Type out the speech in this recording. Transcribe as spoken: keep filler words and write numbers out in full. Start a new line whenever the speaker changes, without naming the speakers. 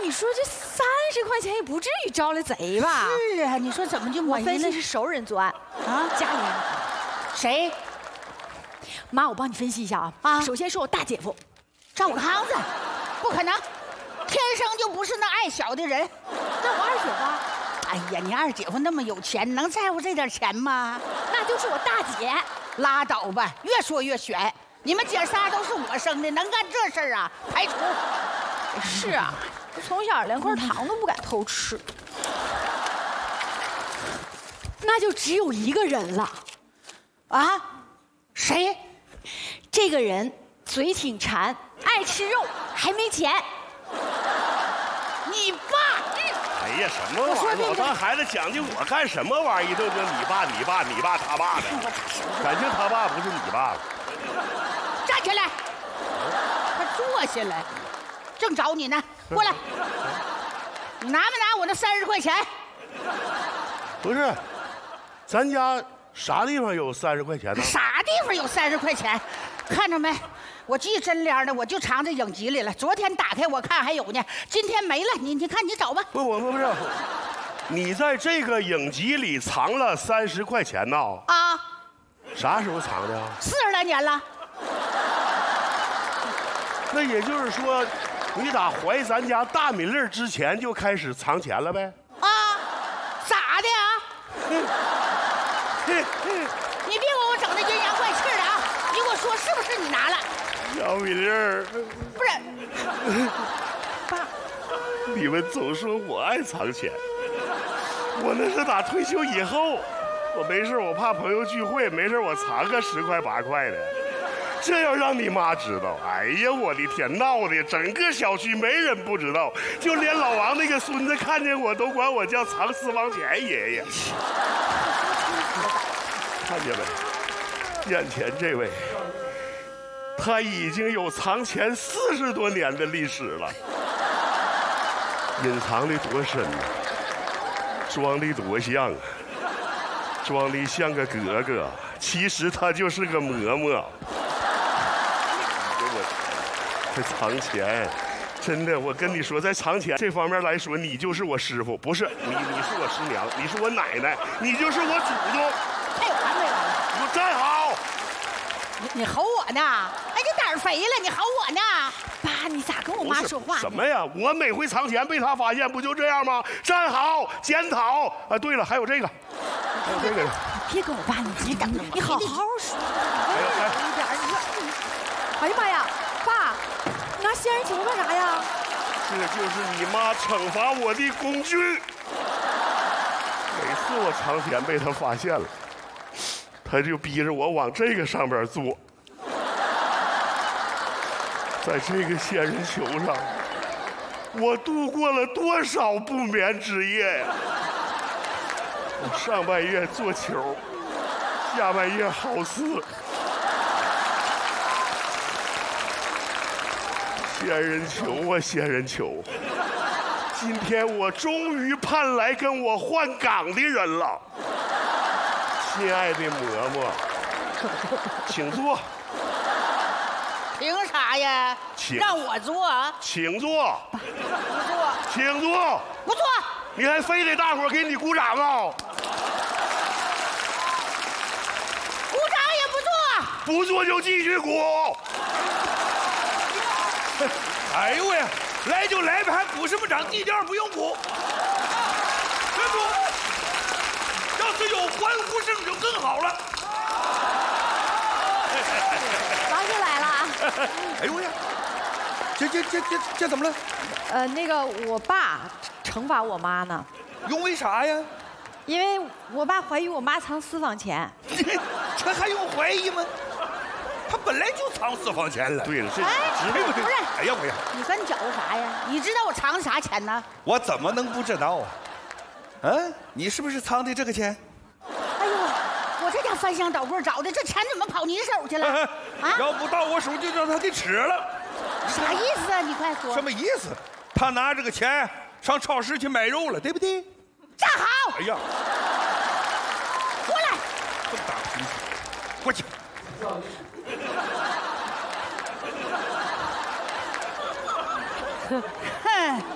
你说这三十块钱也不至于招来贼吧？
是啊，你说怎么就
我
没了？
分析是熟人作案
啊，
家里人。
谁？
妈，我帮你分析一下啊。
啊，
首先是我大姐夫，
赵康子，不可能，天生就不是那爱小的人。
那我二姐夫啊，
哎呀，你二姐夫那么有钱，能在乎这点钱吗？
那就是我大姐。
拉倒吧，越说越悬。你们姐仨都是我生的，能干这事儿啊？排除。
是啊，我从小连块糖都不敢偷吃。那就只有一个人了。
啊？谁？
这个人嘴挺馋，爱吃肉，还没钱。
你爸？
哎呀，什么玩意儿？老当孩子讲究我干什么玩意儿？一顿说你爸、你爸、你爸、他爸的，感情他爸不是你爸了。
站起来！快坐下来，正找你呢。过来，你拿没拿我那三十块钱？
不是，咱家啥地方有三十块钱呢？
啥地方有三十块钱？看着没？我记真联的，我就藏在影集里了。昨天打开我看还有呢，今天没了。你你看你找吧。
不不不不是，你在这个影集里藏了三十块钱呢？
啊？
啥时候藏的？
四十来年了。
那也就是说，你打怀咱家大米粒之前就开始藏钱了呗？
啊？咋的啊？你别给我整那阴阳怪气的啊！你给我说是不是你拿了？
小米粒儿，
不是，爸，
你们总说我爱藏钱，我那是打退休以后，我没事我怕朋友聚会，没事我藏个十块八块的，这要让你妈知道，哎呀我的天，闹的整个小区没人不知道，就连老王那个孙子看见我都管我叫藏私房钱爷爷。看见没？眼前这位。他已经有藏钱四十多年的历史了，隐藏的多深呢，装的多像啊，装的像个格格，其实他就是个嬷嬷。我这藏钱，真的，我跟你说，在藏钱这方面来说，你就是我师傅，不是你，你是我师娘，你是我奶奶，你就是我祖宗。
还有完没完？
你给我站好！
你你吼我呢？哎，你胆儿肥了，你吼我呢？
爸，你咋跟我妈说话呢？
什么呀？我每回藏钱被他发现，不就这样吗？站好，检讨。啊，对了，还有这个，还有这个。
你别跟我爸，你你等你好好说。
还有还
一点，你哎呀妈呀，爸，你拿仙人球干啥呀？
这就是你妈惩罚我的工具。每次我藏钱被他发现了，他就逼着我往这个上边坐。在这个仙人球上，我度过了多少不眠之夜呀！我上半夜做球，下半夜好似仙人球啊，仙人球！今天我终于盼来跟我换岗的人了，亲爱的嬷嬷，请坐。
凭啥呀？
请
让我做啊？
请坐，
不做，
请坐。
不做。
你还非得大伙儿给你鼓掌啊？
鼓掌也不做。
不做就继续鼓。
哎呦喂，来就来呗，还鼓什么掌？地调不用鼓。站住！要是有欢呼声就更好了。
王叔来了。
哎呦喂，这这这这这怎么了？
呃，那个我爸惩罚我妈呢，
因为啥呀？
因为我爸怀疑我妈藏私房钱。
这还用怀疑吗？他本来就藏私房钱了。
对了，这
哎，
知道
不是，
哎呀喂呀，
你跟搅和啥呀？你知道我藏啥钱呢？
我怎么能不知道啊？嗯，你是不是藏的这个钱？
哎呦，我这家翻箱倒柜找的，这钱怎么跑你手去了？啊？
要不到我手就让他给吃了。
啥意思啊？你快说。
什么意思？他拿这个钱上超市去买肉了，对不对？
站好！
哎呀，
过来！
这么大脾气，过去。
哼，